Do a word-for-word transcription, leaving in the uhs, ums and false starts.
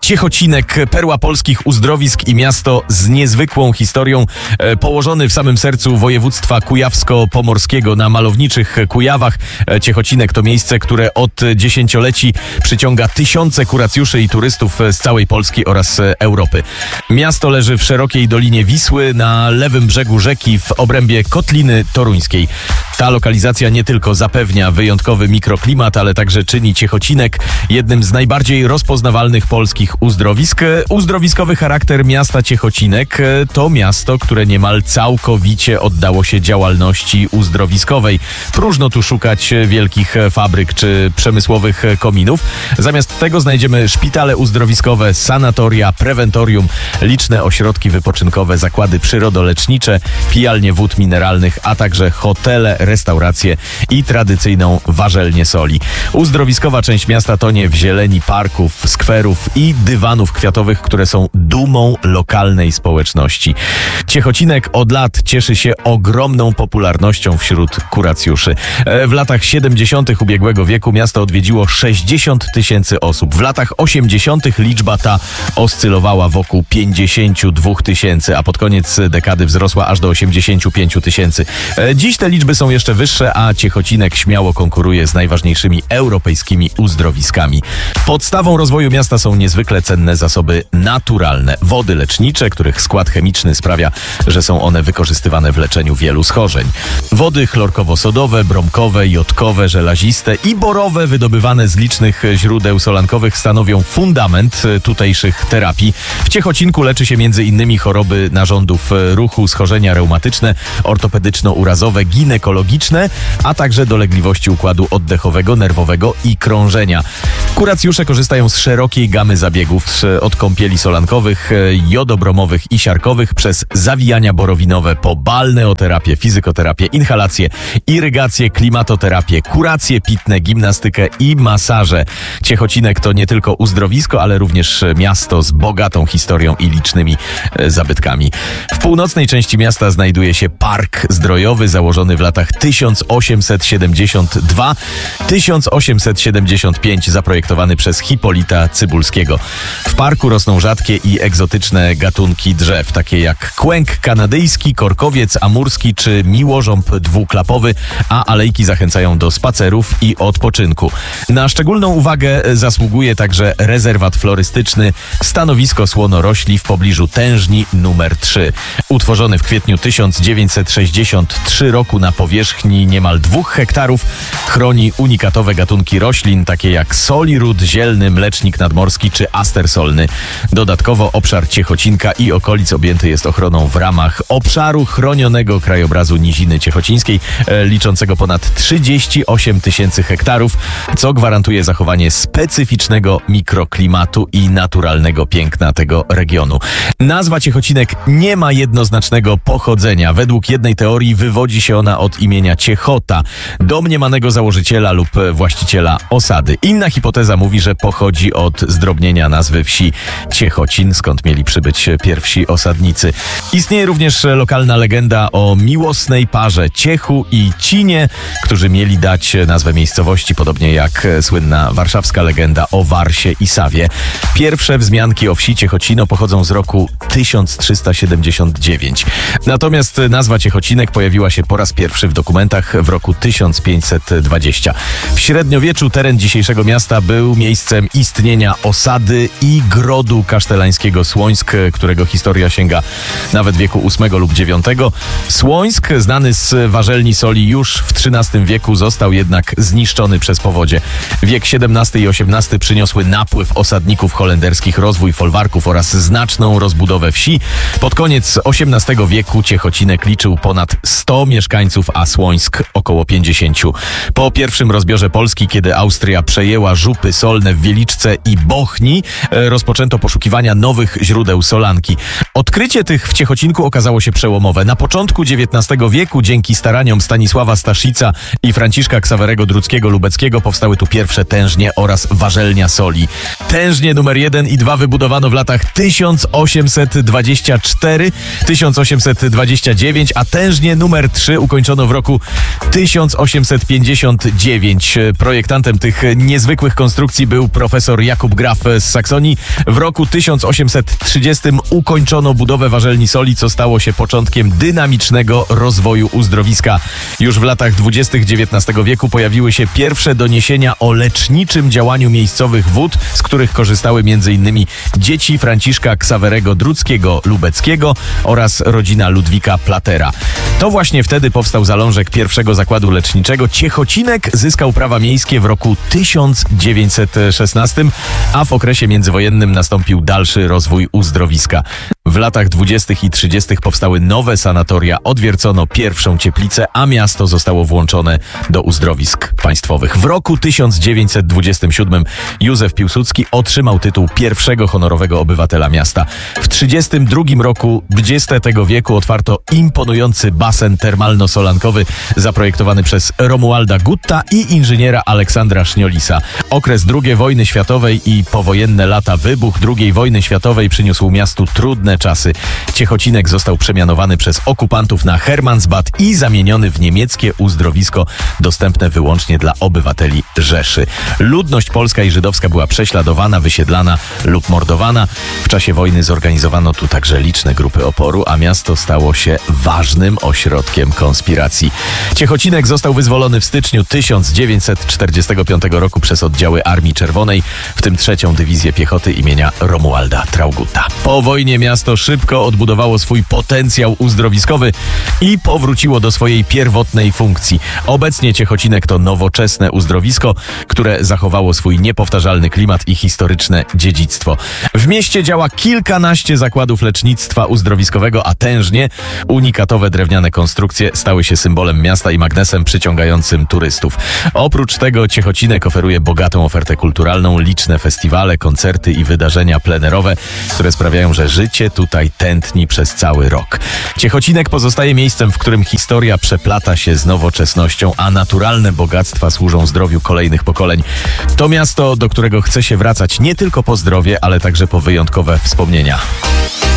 Ciechocinek, perła polskich uzdrowisk i miasto z niezwykłą historią, e, położony w samym sercu województwa kujawsko-pomorskiego na malowniczych Kujawach. E, Ciechocinek to miejsce, które od dziesięcioleci przyciąga tysiące kuracjuszy i turystów z całej Polski oraz Europy. Miasto leży w szerokiej dolinie Wisły na lewym brzegu rzeki w obrębie Kotliny Toruńskiej. Ta lokalizacja nie tylko zapewnia wyjątkowy mikroklimat, ale także czyni Ciechocinek jednym z najbardziej rozpoznawalnych polskich uzdrowisk. Uzdrowiskowy charakter miasta Ciechocinek to miasto, które niemal całkowicie oddało się działalności uzdrowiskowej. Próżno tu szukać wielkich fabryk czy przemysłowych kominów. Zamiast tego znajdziemy szpitale uzdrowiskowe, sanatoria, prewentorium, liczne ośrodki wypoczynkowe, zakłady przyrodolecznicze, pijalnie wód mineralnych, a także hotele, restauracje i tradycyjną warzelnię soli. Uzdrowiskowa część miasta tonie w zieleni parków, skwerów i dywanów kwiatowych, które są dumą lokalnej społeczności. Ciechocinek od lat cieszy się ogromną popularnością wśród kuracjuszy. W latach siedemdziesiątych ubiegłego wieku miasto odwiedziło sześćdziesiąt tysięcy osób. W latach osiemdziesiątych liczba ta oscylowała wokół pięćdziesiąt dwa tysięcy, a pod koniec dekady wzrosła aż do osiemdziesiąt pięć tysięcy. Dziś te liczby są jeszcze wyższe, a Ciechocinek śmiało konkuruje z najważniejszymi europejskimi uzdrowiskami. Podstawą rozwoju miasta są niezwykle cenne zasoby naturalne. Wody lecznicze, których skład chemiczny sprawia, że są one wykorzystywane w leczeniu wielu schorzeń. Wody chlorkowo-sodowe, bromkowe, jodkowe, żelaziste i borowe wydobywane z licznych źródeł solankowych stanowią fundament tutejszych terapii. W Ciechocinku leczy się między innymi choroby narządów ruchu, schorzenia reumatyczne, ortopedyczno-urazowe, ginekologiczne, a także dolegliwości układu oddechowego, nerwowego i krążenia. Kuracjusze korzystają z szerokiej gamy zabiegów, od kąpieli solankowych, jodobromowych i siarkowych, przez zawijania borowinowe po balneoterapię, fizykoterapię, inhalację, irygację, klimatoterapię, kuracje pitne, gimnastykę i masaże. Ciechocinek to nie tylko uzdrowisko, ale również miasto z bogatą historią i licznymi e, zabytkami. W północnej części miasta znajduje się Park Zdrojowy, założony w latach tysiąc osiemset siedemdziesiąt dwa do tysiąc osiemset siedemdziesiąt pięć, zaprojektowany przez Hipolita Cybulskiego. W parku rosną rzadkie i egzotyczne gatunki drzew, takie jak kłęk kanadyjski, korkowiec amurski czy miłożąb dwuklapowy, a alejki zachęcają do spacerów i odpoczynku. Na szczególną uwagę zasługuje także rezerwat florystyczny, stanowisko słonorośli w pobliżu tężni numer trzy. Utworzony w kwietniu tysiąc dziewięćset sześćdziesiąt trzy roku na powierzchni niemal dwóch hektarów, chroni unikatowe gatunki roślin, takie jak solirud, zielny, mlecznik nadmorski czy aster solny. Dodatkowo obszar Ciechocinka i okolic objęty jest ochroną w ramach obszaru chronionego krajobrazu Niziny Ciechocińskiej, e, liczącego ponad trzydzieści osiem tysięcy hektarów, co gwarantuje zachowanie specyficznego mikroklimatu i naturalnego piękna tego regionu. Nazwa Ciechocinek nie ma jednoznacznego pochodzenia. Według jednej teorii wywodzi się ona od imienia Ciechota, domniemanego założyciela lub właściciela osady. Inna hipoteza mówi, że pochodzi od zdrobnienia nazwy wsi Ciechocin, skąd mieli przybyć pierwsi osadnicy. Istnieje również lokalna legenda o miłosnej parze Ciechu i Cinie, którzy mieli dać nazwę miejscowości, podobnie jak słynna warszawska legenda o Warsie i Sawie. Pierwsze wzmianki o wsi Ciechocino pochodzą z roku tysiąc trzysta siedemdziesiąt dziewięć. Natomiast nazwa Ciechocinek pojawiła się po raz pierwszy w dokumentach w roku tysiąc pięćset dwudziestym. W średniowieczu teren dzisiejszego miasta był miejscem istnienia osady i grodu kasztelańskiego Słońsk, którego historia sięga nawet wieku ósmego lub dziewiątego. Słońsk, znany z warzelni soli już w trzynastym wieku, został jednak zniszczony przez powodzie. Wiek siedemnasty i osiemnasty przyniosły napływ osadników holenderskich, rozwój folwarków oraz znaczną rozbudowę wsi. Pod koniec osiemnastego wieku Ciechocinek liczył ponad sto mieszkańców, a Słońsk około pięćdziesiąt. Po pierwszym rozbiorze Polski, kiedy Austria przejęła żupy solne w Wieliczce i Bochni, rozpoczęto poszukiwania nowych nowych źródeł solanki. Odkrycie tych w Ciechocinku okazało się przełomowe. Na początku dziewiętnastego wieku dzięki staraniom Stanisława Staszica i Franciszka Ksawerego Druckiego-Lubeckiego powstały tu pierwsze tężnie oraz warzelnia soli. Tężnie numer jeden i dwa wybudowano w latach tysiąc osiemset dwadzieścia cztery do tysiąc osiemset dwadzieścia dziewięć, a tężnie numer trzy ukończono w roku tysiąc osiemset pięćdziesiąt dziewięć. Projektantem tych niezwykłych konstrukcji był profesor Jakub Graf z Saksonii. W roku tysiąc osiemset trzydziestym ukończono budowę warzelni soli, co stało się początkiem dynamicznego rozwoju uzdrowiska. Już w latach dwudziestych dziewiętnastego wieku pojawiły się pierwsze doniesienia o leczniczym działaniu miejscowych wód, z których korzystały m.in. dzieci Franciszka Ksawerego Druckiego-Lubeckiego oraz rodzina Ludwika Platera. To właśnie wtedy powstał zalążek pierwszego zakładu leczniczego. Ciechocinek zyskał prawa miejskie w roku tysiąc dziewięćset szesnastym, a w okresie międzywojennym nastąpił dalszy rozwój uzdrowiska. W latach dwudziestych i trzydziestych powstały nowe sanatoria, odwiercono pierwszą cieplicę, a miasto zostało włączone do uzdrowisk państwowych. W roku tysiąc dziewięćset dwudziestym siódmym Józef Piłsudski otrzymał tytuł pierwszego honorowego obywatela miasta. W trzydziestym drugim roku dwudziestego wieku otwarto imponujący basen termalno-solankowy zaprojektowany przez Romualda Gutta i inżyniera Aleksandra Szniolisa. Okres drugiej wojny światowej i powojenne lata, wybuch drugiej wojny światowej przyniósł miastu trudne czasy. Ciechocinek został przemianowany przez okupantów na Hermansbad i zamieniony w niemieckie uzdrowisko dostępne wyłącznie dla obywateli Rzeszy. Ludność polska i żydowska była prześladowana, wysiedlana lub mordowana. W czasie wojny zorganizowano tu także liczne grupy oporu, a miasto stało się ważnym ośrodkiem konspiracji. Ciechocinek został wyzwolony w styczniu tysiąc dziewięćset czterdziestego piątego roku przez oddziały Armii Czerwonej, w tym trzecią Dywizję Piechoty imienia Romualda Traugutta. Po wojnie miasto szybko odbudowało swój potencjał uzdrowiskowy i powróciło do swojej pierwotnej funkcji. Obecnie Ciechocinek to nowoczesne uzdrowisko, które zachowało swój niepowtarzalny klimat i historyczne dziedzictwo. W mieście działa kilkanaście zakładów lecznictwa uzdrowiskowego, a tężnie unikatowe drewniane konstrukcje stały się symbolem miasta i magnesem przyciągającym turystów. Oprócz tego Ciechocinek oferuje bogatą ofertę kulturalną, liczne festiwale, koncerty i wydarzenia plenerowe, które sprawiają, że życie tutaj tętni przez cały rok. Ciechocinek pozostaje miejscem, w którym historia przeplata się z nowoczesnością, a naturalne bogactwa służą zdrowiu kolejnych pokoleń. To miasto, do którego chce się wracać nie tylko po zdrowie, ale także po wyjątkowe wspomnienia.